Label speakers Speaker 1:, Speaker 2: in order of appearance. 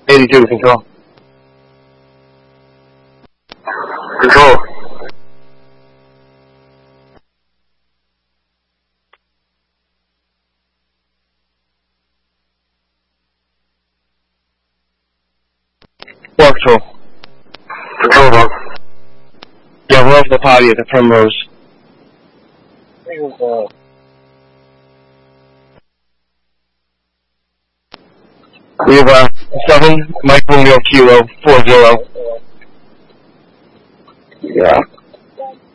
Speaker 1: 82 control.
Speaker 2: Control.
Speaker 1: War Patrol.
Speaker 2: Control, Bob.
Speaker 1: Yeah, we're off the potty at the Primrose. We have 7 Mike Romeo Kilo 40.
Speaker 2: Yeah.